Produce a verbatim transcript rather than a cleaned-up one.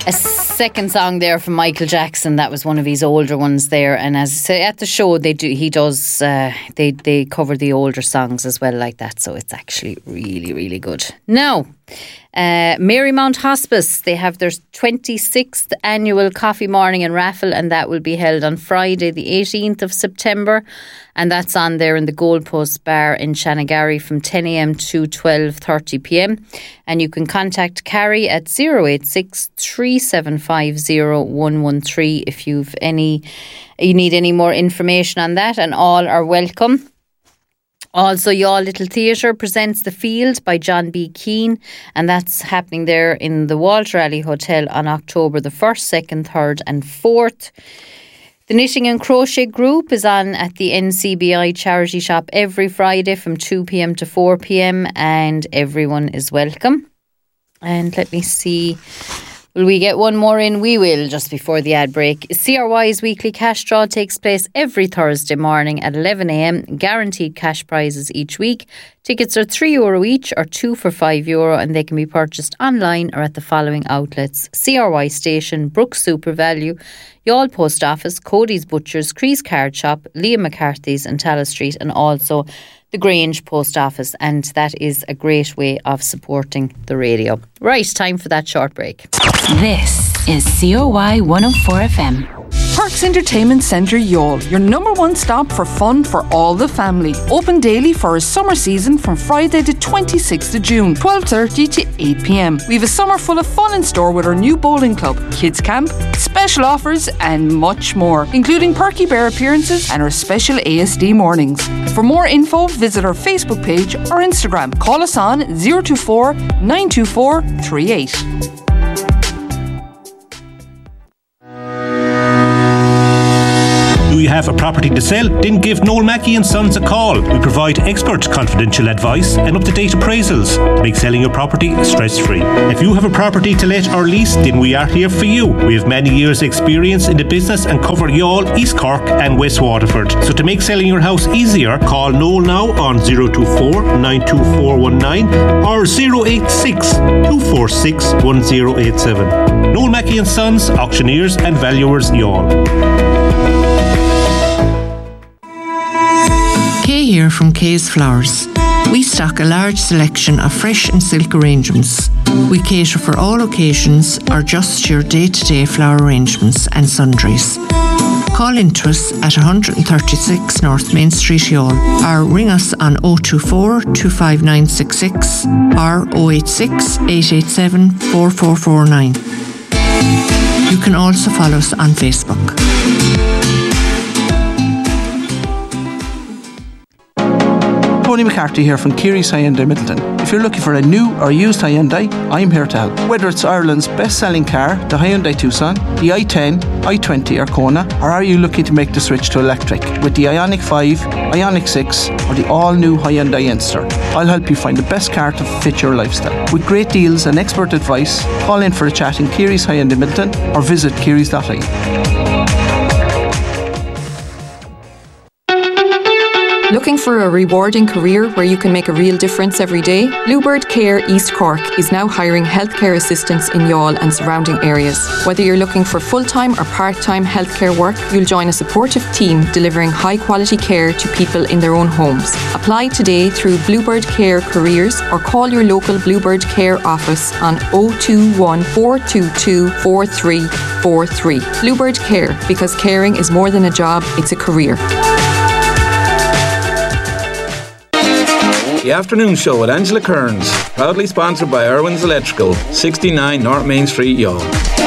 A second song there from Michael Jackson. That was one of his older ones there. And as I say, at the show, they do. He does. Uh, they they cover the older songs as well, like that. So it's actually really, really good. Now, uh, Marymount Hospice. They have their twenty-sixth annual coffee morning and raffle, and that will be held on Friday, the eighteenth of September, and that's on there in the Goalpost Bar in Shanagarry from ten a.m. to twelve thirty p.m. And you can contact Carrie at zero eight six, three seven five, zero one one three if you've any, you need any more information on that, and all are welcome. Also, Youghal Little Theatre presents The Field by John B. Keane, and that's happening there in the Walter Alley Hotel on October the first, second, third and fourth. The Knitting and Crochet Group is on at the N C B I charity shop every Friday from two p.m. to four p.m. and everyone is welcome. And let me see, will we get one more in? We will, just before the ad break. C R Y's weekly cash draw takes place every Thursday morning at eleven a.m. Guaranteed cash prizes each week. Tickets are three euro each or two for five euro, and they can be purchased online or at the following outlets: C R Y Station, Brooks Super Value, Youghal Post Office, Cody's Butchers, Crease Card Shop, Liam McCarthy's and Tallaght Street, and also the Grange Post Office. And that is a great way of supporting the radio. Right, time for that short break. This is C O Y one oh four F M. Parks Entertainment Centre Youghal, your number one stop for fun for all the family. Open daily for a summer season from Friday the twenty-sixth of June, twelve thirty to eight p.m. We have a summer full of fun in store with our new bowling club, kids camp, special offers and much more, including Perky Bear appearances and our special A S D mornings. For more info, visit our Facebook page or Instagram. Call us on zero two four, nine two four, three eight. Do you have a property to sell? Then give Noel Mackey and Sons a call. We provide expert confidential advice and up-to-date appraisals to make selling your property stress-free. If you have a property to let or lease, then we are here for you. We have many years' experience in the business and cover Youghal, East Cork and West Waterford. So to make selling your house easier, call Noel now on zero two four, nine two four one nine or zero eight six, two four six, one zero eight seven. Noel Mackey and Sons, auctioneers and valuers, Youghal. Kay here from Kay's Flowers. We stock a large selection of fresh and silk arrangements. We cater for all occasions or just your day-to-day flower arrangements and sundries. Call into us at one thirty-six North Main Street, Youghal, or ring us on oh two four, two five nine six six or oh eight six, eight eight seven, four four four nine. You can also follow us on Facebook. Tony McCarthy here from Keary's Hyundai Middleton. If you're looking for a new or used Hyundai, I'm here to help. Whether it's Ireland's best-selling car, the Hyundai Tucson, the i ten, i twenty or Kona, or are you looking to make the switch to electric with the Ioniq five, Ioniq six or the all-new Hyundai Enster? I'll help you find the best car to fit your lifestyle. With great deals and expert advice, call in for a chat in Keary's Hyundai Middleton or visit kearys dot I E. Looking for a rewarding career where you can make a real difference every day? Bluebird Care East Cork is now hiring healthcare assistants in Youghal and surrounding areas. Whether you're looking for full-time or part-time healthcare work, you'll join a supportive team delivering high-quality care to people in their own homes. Apply today through Bluebird Care Careers or call your local Bluebird Care office on oh two one, four two two, four three four three. Bluebird Care, because caring is more than a job, it's a career. The Afternoon Show with Angela Kearns, proudly sponsored by Irwin's Electrical, sixty-nine North Main Street, Youghal.